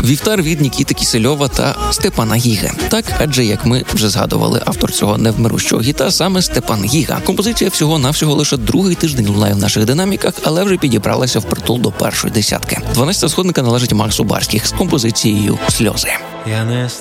Вівтар від Нікіти Кісельова та Степана Гіги. Так, адже, як ми вже згадували, автор цього невмирущого гіта саме Степан Гіга. Композиція всього-навсього лише другий тиждень лунає в наших динаміках, але вже підібралася впритул до першої десятки. 12-та сходинка належить Максу Барських з композицією «Сльози». Я не